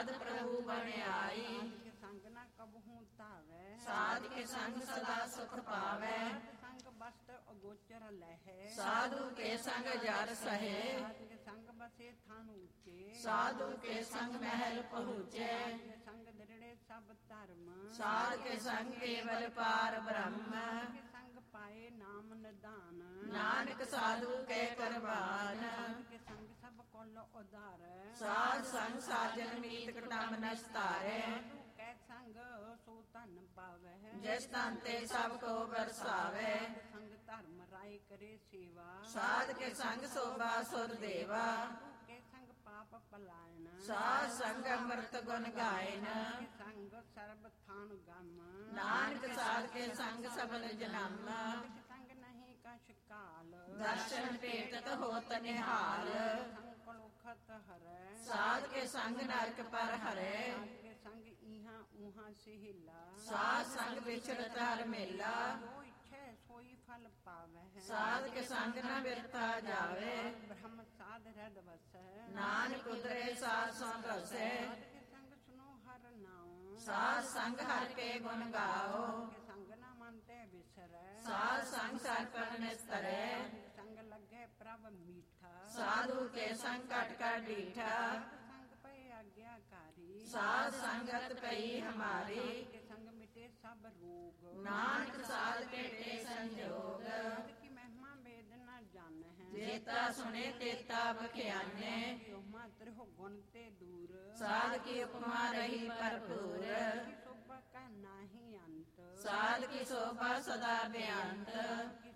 ਸਾਧ ਪ੍ਰਭੂ ਬਣਾਈ। के संग न कबहू तावै, ਸਾਧ ਕੇ ਸੰਗ ਸਦਾ ਸੁਖ ਪਾਵੈ। संग वस्त्र अगोचर लहै, ਸਾਧੂ ਕੇ ਸੰਗ ਜਰ ਸਹੇ। साध के संग बसे थान ऊंचे, ਸਾਧੂ ਕੇ ਸੰਗ ਮਹਿਲ ਪਹੁੰਚੈ। के संग दृढ़े सब धर्म, ਸਾਧ ਕੇ ਸੰਗ ਕੇਵਲ ਪਾਰ ਬ੍ਰਹਮ। के संग पाए नाम निदान, ਨਾਨਕ ਸਾਧੂ ਕੇ ਕਰਬਾਨ। साध के संग सब कुल उदार, ਸਾਧ ਸੰਗ ਸਾਜਨ ਮੀਤ ਕਟਮ ਨਸਤਾਰੇ। साधु कै संग सो धन पावै, ਜਿਸ ਤਨ ਤੇ ਸਭ ਕੋ ਬਰਸਾਵੇ। संग धर्म राय करे सेवा, ਸਾਧ ਕੇ ਸੰਗ ਸੋਭਾ ਸੁਰ ਦੇਵਾ। साधु के संग पाप पलायन, ਸਾਧ ਸੰਗ ਅੰਮ੍ਰਿਤ ਗੁਣ ਗਾਇਨ। के संग सर्ब थान गम, ਨਾਨਕ ਸਾਧ ਕੇ ਸੰਗ ਸਬਲ ਜਨਮ। के संग नहीं कछ काल, ਦਰਸ਼ਨ ਭੇਟਤ ਹੋਤ ਨਿਹਾਲ। संग कलुखत हरै, ਸਾਧ ਕੇ ਸੰਗ ਨਰਕ ਪਰ ਹਰੇ। साध के संग इहाँ उहाँ से हिला, ਸਾਧ ਸੰਗ ਵਿਚਰਤ ਹਰ ਮੇਲਾ। जो इच्छै सोई फल पावै, ਸਾਧ ਕੇ ਸੰਗ ਨ ਬਿਰਥਾ ਜਾਵੇ। ब्रह्म साध हृद वसै, ਨਾਨਕ ਉਦਰੇ ਸਾਧ ਸੋ ਰਸੈ। साध के संग सुनो हर नाम, ਸਾਧ ਸੰਗ ਹਰ ਕੇ ਗੁਣ ਗਾਓ। के संग न मानते बिसरै, ਸਾਧ ਸੰਗ ਸਰ ਪਰ ਨਿਸਤਰੈ। साध के संग लगे प्रभ मीठा, ਸਾਧੂ ਕੇ ਸੰਗ ਕਟ ਕਰ ਡੀਠਾ। साध संग पे आज्ञाकारी, ਸਾਧ ਸੰਗਤ ਪਈ ਹਮਾਰੀ। के संग मिटे सब रोग, ਨਾਨਕ ਸਾਧ ਭੇਟੇ ਸੰਜੋਗ। साध की महिमा वेद न जान है, ਜੇਤਾ ਸੁਣੇ ਤੇਤਾ ਬਖਿਆਨੇ। योमा त्रिहो गुण ते दूर, ਸਾਧ ਕੀ ਉਪਮਾ ਰਹੀ ਭਰਪੂਰ। की शोभा का नाही अंत, ਸਾਧ ਕੀ ਸੋਭਾ ਸਦਾ ਬੇਅੰਤ। की